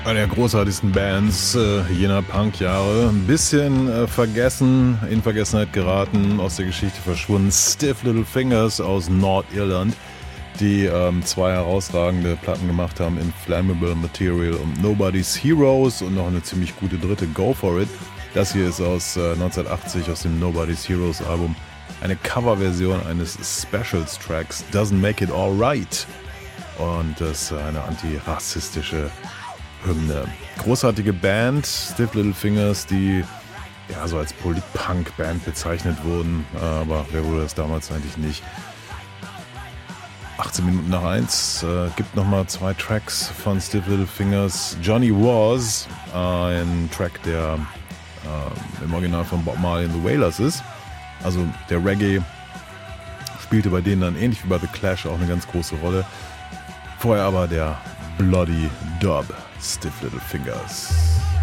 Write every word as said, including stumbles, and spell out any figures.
Eine der großartigsten Bands äh, jener Punk-Jahre. Ein bisschen äh, vergessen, in Vergessenheit geraten, aus der Geschichte verschwunden. Stiff Little Fingers aus Nordirland, die ähm, zwei herausragende Platten gemacht haben, Inflammable Material und Nobody's Heroes, und noch eine ziemlich gute dritte, Go For It. Das hier ist aus äh, neunzehnhundertachtzig, aus dem Nobody's Heroes Album. Eine Coverversion eines Specials-Tracks, Doesn't Make It Alright. Und das ist eine antirassistische Hymne. Großartige Band, Stiff Little Fingers, die ja so als Polit-Punk-Band bezeichnet wurden, aber wer wurde das damals eigentlich nicht? achtzehn Minuten nach eins, äh, gibt nochmal zwei Tracks von Stiff Little Fingers. Johnny Was, äh, ein Track, der äh, im Original von Bob Marley and the Wailers ist. Also der Reggae spielte bei denen dann ähnlich wie bei The Clash auch eine ganz große Rolle. Vorher aber der Bloody Dub, Stiff Little Fingers.